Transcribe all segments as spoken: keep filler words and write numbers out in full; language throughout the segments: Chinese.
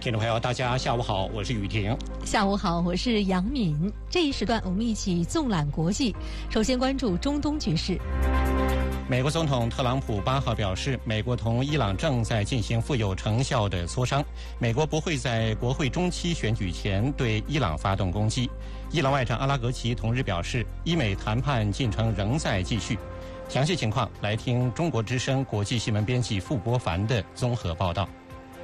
听众朋友，大家下午好，我是雨婷。 下午好，我是杨敏。这一时段我们一起纵览国际，首先关注中东局势。 美国总统特朗普八号表示，美国同伊朗正在进行富有成效的磋商，美国不会在国会中期选举前对伊朗发动攻击。伊朗外长阿拉格齐同日表示，伊美谈判进程仍在继续。详细情况来听中国之声国际新闻编辑傅博凡的综合报道。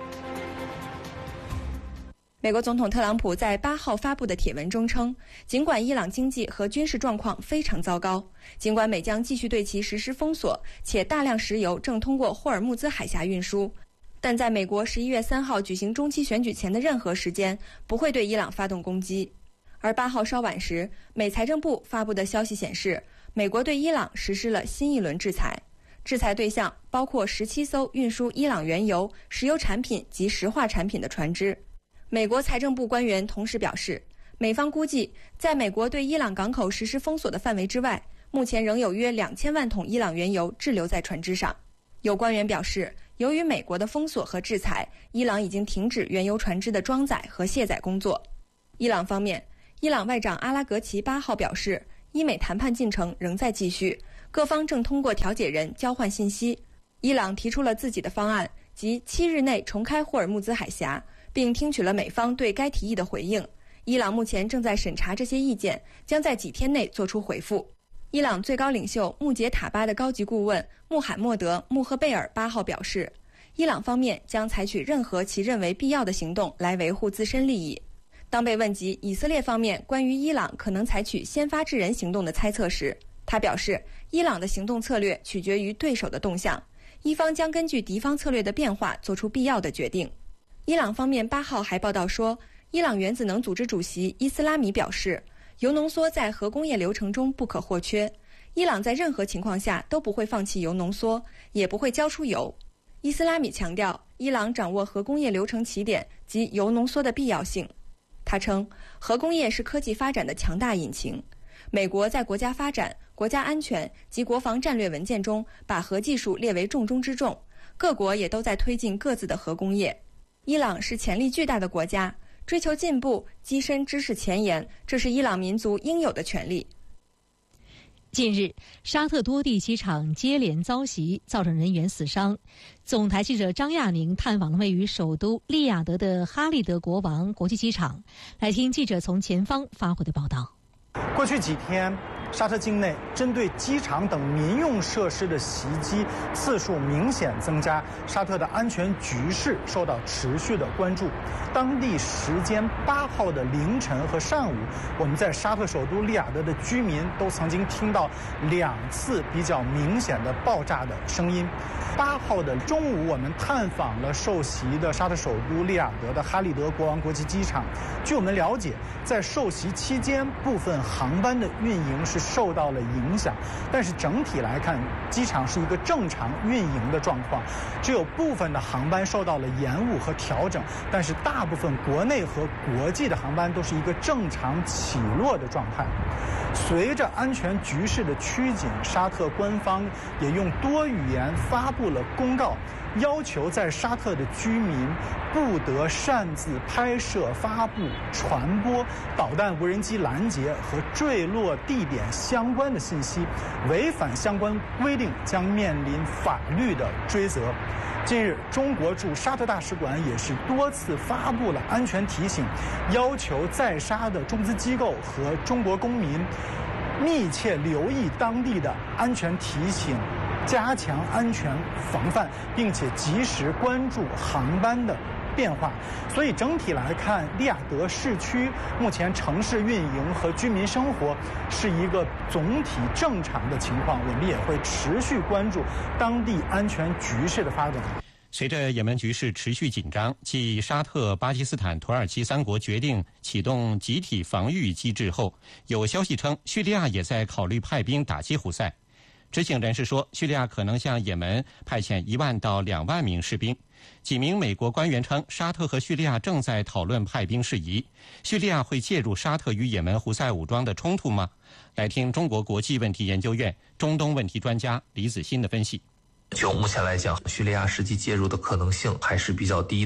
美国总统特朗普在八号发布的帖文中称，尽管伊朗经济和军事状况非常糟糕，尽管美将继续对其实施封锁，且大量石油正通过霍尔木兹海峡运输，但在美国十一月三号举行中期选举前的任何时间，不会对伊朗发动攻击。而八号稍晚时，美财政部发布的消息显示，美国对伊朗实施了新一轮制裁，制裁对象包括十七艘运输伊朗原油、石油产品及石化产品的船只。美国财政部官员同时表示，美方估计，在美国对伊朗港口实施封锁的范围之外，目前仍有约两千万桶伊朗原油滞留在船只上。有官员表示，由于美国的封锁和制裁，伊朗已经停止原油船只的装载和卸载工作。伊朗方面，伊朗外长阿拉格齐八号表示，伊美谈判进程仍在继续，各方正通过调解人交换信息。伊朗提出了自己的方案，即七日内重开霍尔木兹海峡，并听取了美方对该提议的回应。伊朗目前正在审查这些意见，将在几天内做出回复。伊朗最高领袖穆杰塔巴的高级顾问穆罕默德·穆赫贝尔八号表示，伊朗方面将采取任何其认为必要的行动来维护自身利益。当被问及以色列方面关于伊朗可能采取先发制人行动的猜测时，他表示，伊朗的行动策略取决于对手的动向，伊方将根据敌方策略的变化做出必要的决定。伊朗方面八号还报道说，伊朗原子能组织主席伊斯拉米表示，铀浓缩在核工业流程中不可或缺，伊朗在任何情况下都不会放弃铀浓缩，也不会交出铀。伊斯拉米强调，伊朗掌握核工业流程起点及铀浓缩的必要性。他称，核工业是科技发展的强大引擎。美国在国家发展、国家安全及国防战略文件中把核技术列为重中之重，各国也都在推进各自的核工业。伊朗是潜力巨大的国家，追求进步、跻身知识前沿，这是伊朗民族应有的权利。 近日，沙特多地机场接连遭袭，造成人员死伤。总台记者张亚宁探访了位于首都利雅得的哈利德国王国际机场，来听记者从前方发回的报道。 过去几天，沙特境内针对机场等民用设施的袭击次数明显增加，沙特的安全局势受到持续的关注。当地时间八号的凌晨和上午，我们在沙特首都利雅得的居民都曾经听到两次比较明显的爆炸的声音。八号的中午，我们探访了受袭的沙特首都利雅得的哈利德国王国际机场。据我们了解，在受袭期间，部分航班的运营是受到了影响，但是整体来看，机场是一个正常运营的状况，只有部分的航班受到了延误和调整，但是大部分国内和国际的航班都是一个正常起落的状态。随着安全局势的趋紧，沙特官方也用多语言发布了公告，要求在沙特的居民不得擅自拍摄、发布、传播导弹无人机拦截和坠落地点相关的信息，违反相关规定将面临法律的追责。近日，中国驻沙特大使馆也是多次发布了安全提醒，要求在沙的中资机构和中国公民密切留意当地的安全提醒，加强安全防范，并且及时关注航班的变化。所以整体来看，利雅得市区目前城市运营和居民生活是一个总体正常的情况，我们也会持续关注当地安全局势的发展。 随着也门局势持续紧张，继沙特、巴基斯坦、土耳其三国决定启动集体防御机制后，有消息称叙利亚也在考虑派兵打击胡塞。知情人士说，叙利亚可能向也门派遣一万到两万名士兵。几名美国官员称，沙特和叙利亚正在讨论派兵事宜。叙利亚会介入沙特与也门胡塞武装的冲突吗？来听中国国际问题研究院中东问题专家李子欣的分析。 就目前来讲，叙利亚实际介入的可能性还是比较低的。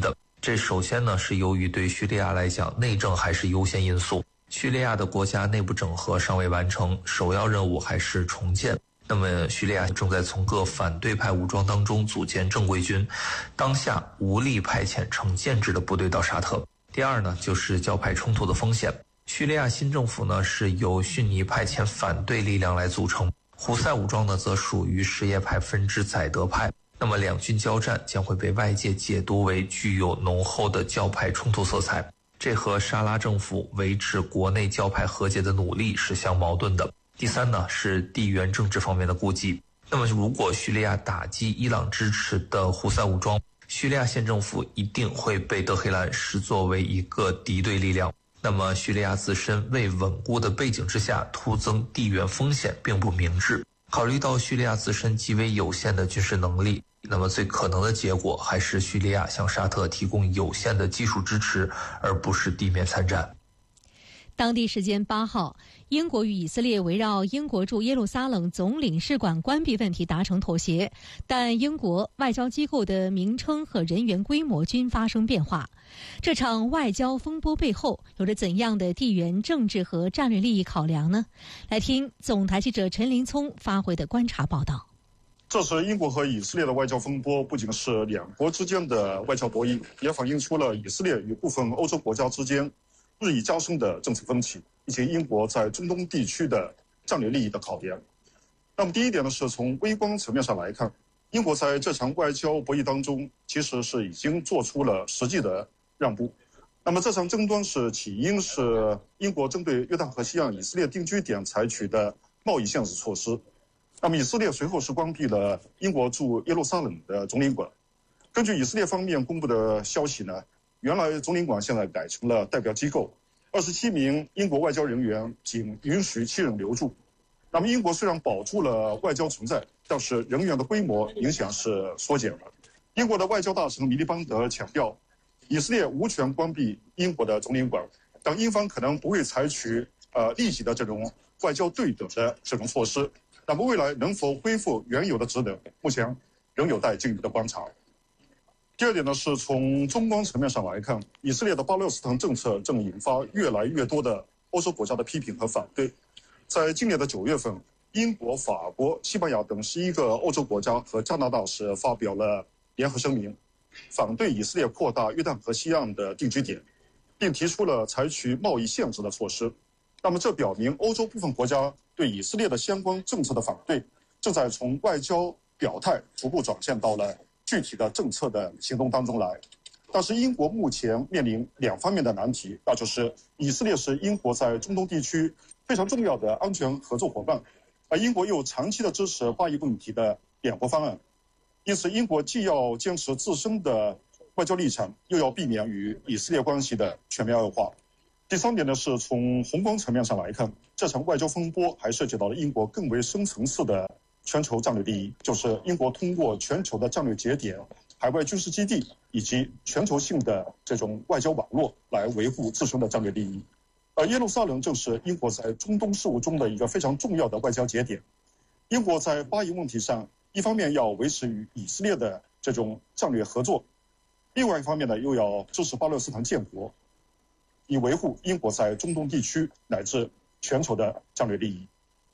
这首先呢是由于对叙利亚来讲，内政还是优先因素。叙利亚的国家内部整合尚未完成，首要任务还是重建。那么叙利亚正在从各反对派武装当中组建正规军，当下无力派遣成建制的部队到沙特。第二呢，就是教派冲突的风险。叙利亚新政府呢是由逊尼派遣反对力量来组成，胡塞武装呢则属于什叶派分支宰德派。那么两军交战将会被外界解读为具有浓厚的教派冲突色彩，这和沙拉政府维持国内教派和解的努力是相矛盾的。第三呢是地缘政治方面的顾忌。那么如果叙利亚打击伊朗支持的胡塞武装，叙利亚县政府一定会被德黑兰视作为一个敌对力量。那么叙利亚自身未稳固的背景之下，突增地缘风险并不明智。考虑到叙利亚自身极为有限的军事能力，那么最可能的结果还是叙利亚向沙特提供有限的技术支持，而不是地面参战。 当地时间八号，英国与以色列围绕英国驻耶路撒冷总领事馆关闭问题达成妥协，但英国外交机构的名称和人员规模均发生变化。这场外交风波背后有着怎样的地缘政治和战略利益考量呢？来听总台记者陈林聪发回的观察报道。 这次英国和以色列的外交风波不仅是两国之间的外交博弈，也反映出了以色列与部分欧洲国家之间日益加深的政治分歧，以及英国在中东地区的战略利益的考量。那么第一点呢，是从微观层面上来看，英国在这场外交博弈当中其实是已经做出了实际的让步。那么这场争端是起因是英国针对约旦河西岸以色列定居点采取的贸易限制措施。那么以色列随后是关闭了英国驻耶路撒冷的总领馆。根据以色列方面公布的消息呢，原来总领馆现在改成了代表机构，二十七名英国外交人员仅允许七人留驻。那么英国虽然保住了外交存在，但是人员的规模明显是缩减了。英国的外交大臣米利邦德强调，以色列无权关闭英国的总领馆，但英方可能不会采取呃立即的这种外交对等的这种措施。那么未来能否恢复原有的职能，目前仍有待进一步的观察。第二点呢，是从中观层面上来看，以色列的巴勒斯坦政策正引发越来越多的欧洲国家的批评和反对。在今年的九月份，英国、法国、西班牙等十一个欧洲国家和加拿大是发表了联合声明，反对以色列扩大约旦河西岸的定居点，并提出了采取贸易限制的措施。那么这表明欧洲部分国家对以色列的相关政策的反对，正在从外交表态逐步转现到了具体的政策的行动当中来。但是英国目前面临两方面的难题，那就是以色列是英国在中东地区非常重要的安全合作伙伴，而英国又长期的支持巴以问题的两国方案，因此英国既要坚持自身的外交立场，又要避免与以色列关系的全面恶化。第三点呢，是从宏观层面上来看，这场外交风波还涉及到了英国更为深层次的全球战略利益，就是英国通过全球的战略节点、海外军事基地以及全球性的这种外交网络来维护自身的战略利益。而耶路撒冷正是英国在中东事务中的一个非常重要的外交节点。英国在巴以问题上，一方面要维持与以色列的这种战略合作，另外一方面呢，又要支持巴勒斯坦建国，以维护英国在中东地区乃至全球的战略利益。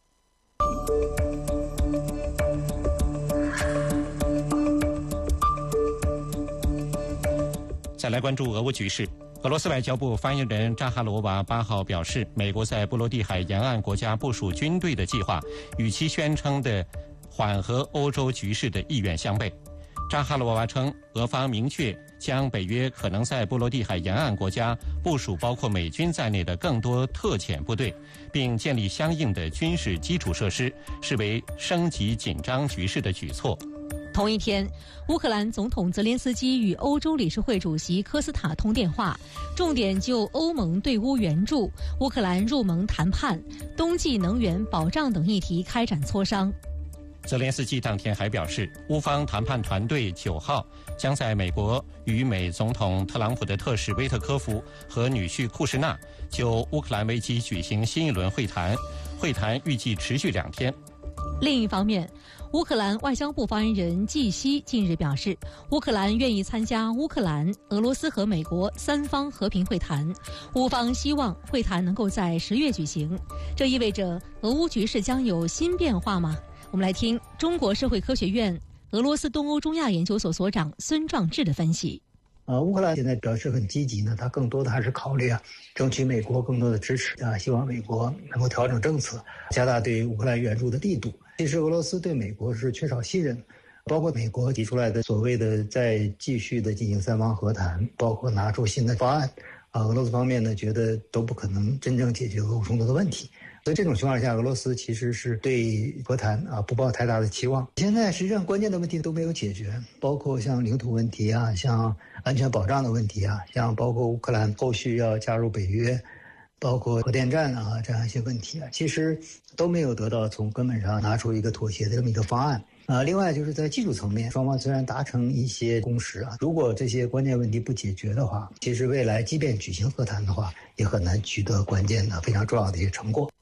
再来关注俄乌局势。俄罗斯外交部发言人扎哈罗娃八号表示，美国在波罗的海沿岸国家部署军队的计划与其宣称的缓和欧洲局势的意愿相悖。扎哈罗娃称，俄方明确将北约可能在波罗的海沿岸国家部署包括美军在内的更多特遣部队，并建立相应的军事基础设施，视为升级紧张局势的举措。 同一天，乌克兰总统泽连斯基与欧洲理事会主席科斯塔通电话，重点就欧盟对乌援助、乌克兰入盟谈判、冬季能源保障等议题开展磋商。 泽连斯基当天还表示，乌方谈判团队九号将在美国与美总统特朗普的特使威特科夫和女婿库什纳就乌克兰危机举行新一轮会谈，会谈预计持续两天。 另一方面， 乌克兰外交部发言人季希近日表示，乌克兰愿意参加乌克兰、俄罗斯和美国三方和平会谈，乌方希望会谈能够在十月举行。这意味着俄乌局势将有新变化吗？我们来听中国社会科学院俄罗斯东欧中亚研究所所长孙壮志的分析。 呃，乌克兰现在表示很积极呢，他更多的还是考虑啊，争取美国更多的支持啊，希望美国能够调整政策，加大对乌克兰援助的力度。其实俄罗斯对美国是缺少信任，包括美国提出来的所谓的再继续的进行三方和谈，包括拿出新的方案，啊，俄罗斯方面呢觉得都不可能真正解决俄乌冲突的问题。所以这种情况下，俄罗斯其实是对和谈啊不抱太大的期望。现在实际上关键的问题都没有解决，包括像领土问题啊，像安全保障的问题啊，像包括乌克兰后续要加入北约，包括核电站啊这样一些问题啊，其实都没有得到从根本上拿出一个妥协的这么一个方案。啊，另外就是在技术层面，双方虽然达成一些共识啊，如果这些关键问题不解决的话，其实未来即便举行和谈的话，也很难取得关键的非常重要的一些成果。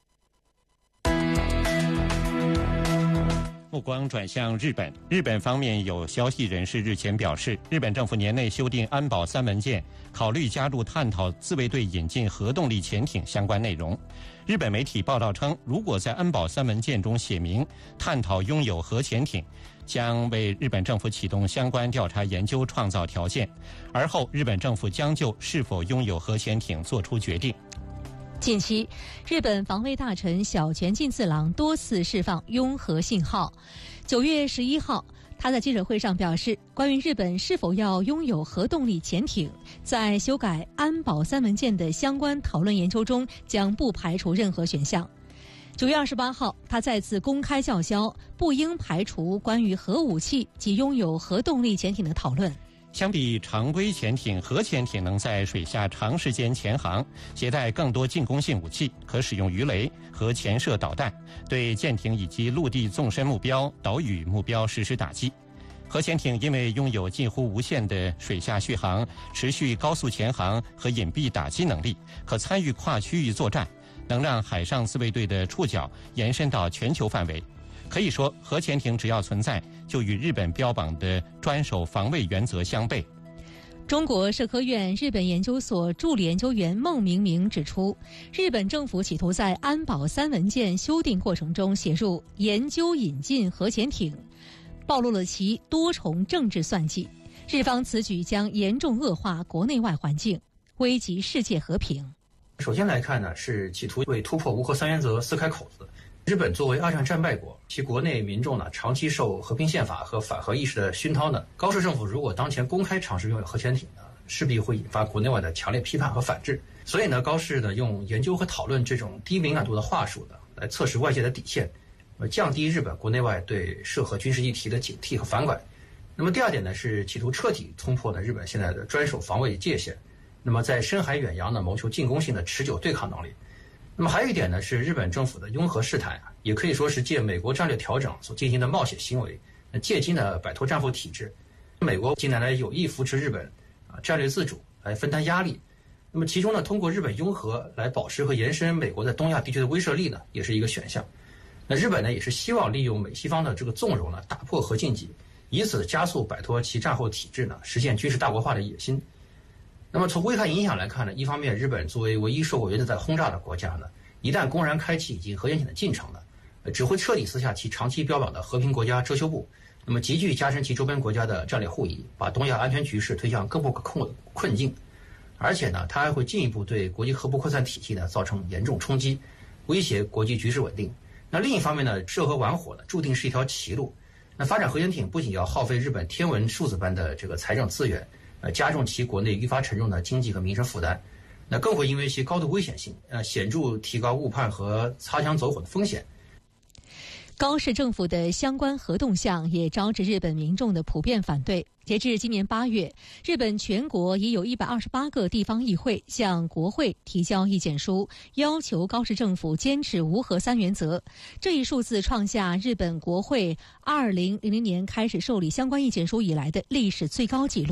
目光转向日本，日本方面有消息人士日前表示，日本政府年内修订安保三文件，考虑加入探讨自卫队引进核动力潜艇相关内容。日本媒体报道称，如果在安保三文件中写明探讨拥有核潜艇，将为日本政府启动相关调查研究创造条件，而后日本政府将就是否拥有核潜艇作出决定。 近期，日本防卫大臣小泉进次郎多次释放拥核信号。九月十一号，他在记者会上表示，关于日本是否要拥有核动力潜艇，在修改安保三文件的相关讨论研究中，将不排除任何选项。九月二十八号，他再次公开叫嚣，不应排除关于核武器及拥有核动力潜艇的讨论。 相比常规潜艇，核潜艇能在水下长时间潜航，携带更多进攻性武器，可使用鱼雷和潜射导弹，对舰艇以及陆地纵深目标、岛屿目标实施打击。核潜艇因为拥有近乎无限的水下续航、持续高速潜航和隐蔽打击能力，可参与跨区域作战，能让海上自卫队的触角延伸到全球范围。可以说，核潜艇只要存在，就与日本标榜的专守防卫原则相悖。 中国社科院日本研究所助理研究员孟明明指出，日本政府企图在安保三文件修订过程中写入研究引进核潜艇，暴露了其多重政治算计。日方此举将严重恶化国内外环境，危及世界和平。 首先来看呢，是企图为突破无核三原则撕开口子。日本作为二战战败国，其国内民众呢长期受和平宪法和反核意识的熏陶呢，高市政府如果当前公开尝试拥有核潜艇呢，势必会引发国内外的强烈批判和反制。所以呢，高市呢用研究和讨论这种低敏感度的话术呢，来测试外界的底线，呃，降低日本国内外对涉核军事议题的警惕和反感。那么第二点呢，是企图彻底冲破呢日本现在的专守防卫界限，那么在深海远洋呢谋求进攻性的持久对抗能力。那么还有一点呢，是日本政府的拥核试探啊，也可以说是借美国战略调整所进行的冒险行为，借机呢摆脱战后体制。美国近年来有意扶持日本啊战略自主来分担压力，那么其中呢，通过日本拥核来保持和延伸美国在东亚地区的威慑力呢，也是一个选项。那日本呢，也是希望利用美西方的这个纵容呢，打破核禁忌，以此加速摆脱其战后体制呢，实现军事大国化的野心。那么从危害影响来看呢，一方面日本作为唯一受过原子弹轰炸的国家呢，一旦公然开启引进核潜艇的进程呢，只会彻底撕下其长期标榜的和平国家遮羞布，那么急剧加深其周边国家的战略互疑，把东亚安全局势推向更不可控的困境。而且呢，它还会进一步对国际核不扩散体系呢造成严重冲击，威胁国际局势稳定。那另一方面呢，涉核玩火呢，注定是一条歧路。那发展核潜艇不仅要耗费日本天文数字般的这个财政资源，呃，加重其国内愈发沉重的经济和民生负担，那更会因为其高度危险性，呃，显著提高误判和擦枪走火的风险。 高市政府的相关核动向也招致日本民众的普遍反对。截至今年八月，日本全国已有一百二十八个地方议会向国会提交意见书，要求高市政府坚持无核三原则。这一数字创下日本国会二零零零年开始受理相关意见书以来的历史最高纪录。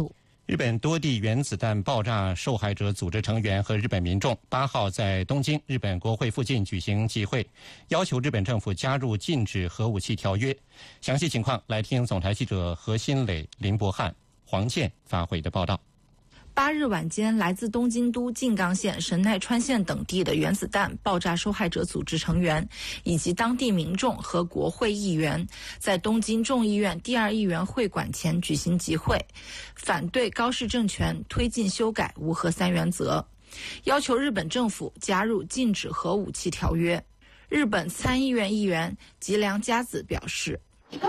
日本多地原子弹爆炸受害者组织成员和日本民众八号在东京日本国会附近举行集会，要求日本政府加入禁止核武器条约。详细情况来听总台记者何新磊、林伯汉、黄健发回的报道。 八日晚间，来自东京都、静冈县、神奈川县等地的原子弹爆炸受害者组织成员，以及当地民众和国会议员，在东京众议院第二议员会馆前举行集会，反对高市政权推进修改无核三原则，要求日本政府加入禁止核武器条约。日本参议院议员吉良佳子表示，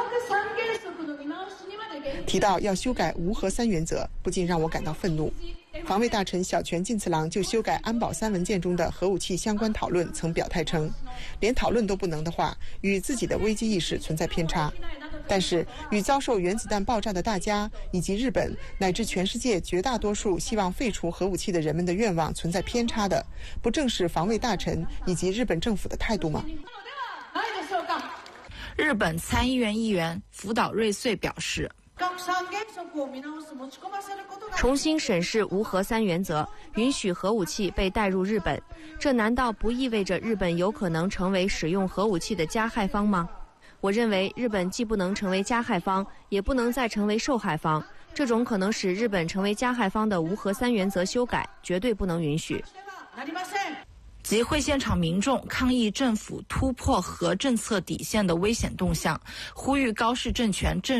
提到要修改无核三原则，不禁让我感到愤怒。防卫大臣小泉进次郎就修改安保三文件中的核武器相关讨论曾表态称，连讨论都不能的话，与自己的危机意识存在偏差。但是与遭受原子弹爆炸的大家，以及日本乃至全世界绝大多数希望废除核武器的人们的愿望存在偏差的，不正是防卫大臣以及日本政府的态度吗？ 日本参议院议员福岛瑞穗表示， 重新审视无核三原则，允许核武器被带入日本，这难道不意味着日本有可能成为使用核武器的加害方吗？我认为日本既不能成为加害方，也不能再成为受害方，这种可能使日本成为加害方的无核三原则修改绝对不能允许。 集会现场民众抗议政府突破核政策底线的危险动向，呼吁高市政权正